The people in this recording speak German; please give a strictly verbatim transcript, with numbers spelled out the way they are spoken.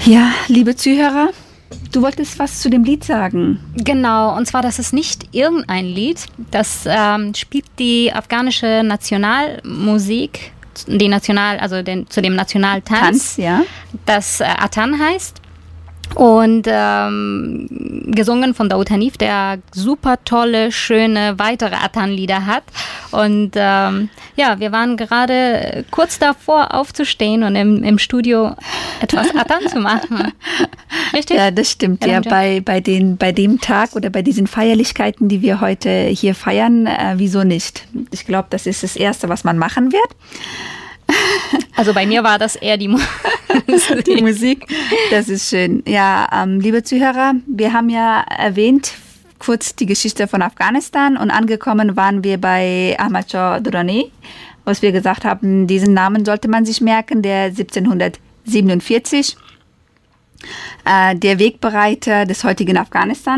Ja, liebe Zuhörer, du wolltest was zu dem Lied sagen. Genau, und zwar, das ist nicht irgendein Lied. Das ähm, spielt die afghanische Nationalmusik, die National, also den, zu dem Nationaltanz, Tanz, ja. das äh, Atan heißt. Und ähm, gesungen von Daoud Hanif, der super tolle, schöne, weitere Atan-Lieder hat. Und ähm, ja, wir waren gerade kurz davor aufzustehen und im, im Studio etwas Atan zu machen. Richtig? Ja, das stimmt. Ja, bei, bei, den, bei dem Tag oder bei diesen Feierlichkeiten, die wir heute hier feiern, äh, wieso nicht? Ich glaube, das ist das Erste, was man machen wird. Also bei mir war das eher die, Mu- die Musik. Das ist schön. Ja, ähm, liebe Zuhörer, wir haben ja erwähnt kurz die Geschichte von Afghanistan und angekommen waren wir bei Ahmad Shah Durrani, was wir gesagt haben, diesen Namen sollte man sich merken, der siebzehnhundertsiebenundvierzig, äh, der Wegbereiter des heutigen Afghanistan